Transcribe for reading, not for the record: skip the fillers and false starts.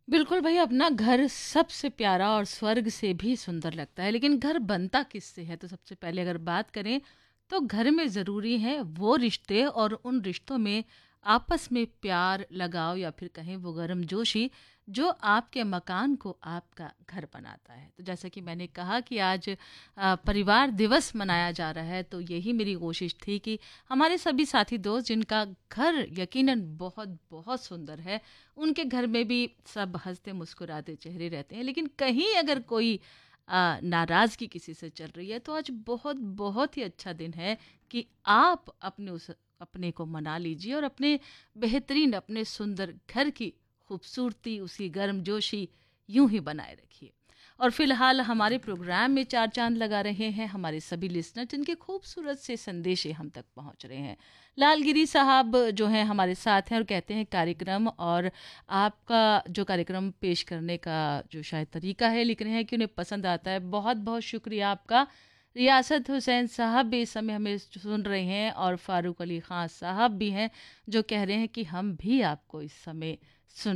बिल्कुल भई, अपना घर सबसे प्यारा और स्वर्ग से भी सुंदर लगता है, लेकिन घर बनता किससे है? तो सबसे पहले अगर बात करें, तो घर में ज़रूरी हैं वो रिश्ते और उन रिश्तों में आपस में प्यार, लगाव या फिर कहें वो गर्मजोशी, जो आपके मकान को आपका घर बनाता है। तो जैसा कि मैंने कहा कि आज परिवार दिवस मनाया जा रहा है, तो यही मेरी कोशिश थी कि हमारे सभी साथी दोस्त जिनका घर यकीनन बहुत-बहुत सुंदर है, उनके घर में भी सब हँसते मुस्कुराते चेहरे रहते हैं, लेकिन कहीं अगर कोई नाराज़गी किसी से चल रही है, तो आज बहुत ही अच्छा दिन है कि आप अपने को मना लीजिए और अपने बेहतरीन, अपने सुंदर घर की खूबसूरती, उसकी गर्मजोशी यूं ही बनाए रखिए। और फिलहाल हमारे प्रोग्राम में चार चांद लगा रहे हैं हमारे सभी लिसनर, जिनके खूबसूरत से संदेशे हम तक पहुंच रहे हैं। लालगिरी साहब जो हैं हमारे साथ हैं और कहते हैं कार्यक्रम और आपका जो कार्यक्रम पेश करने का जो शायद तरीका है, लिख रहे हैं कि उन्हें पसंद आता है। बहुत बहुत शुक्रिया आपका। रियासत हुसैन साहब भी इस समय हमें सुन रहे हैं और फारूक अली ख़ान साहब भी हैं जो कह रहे हैं कि हम भी आपको इस समय सुन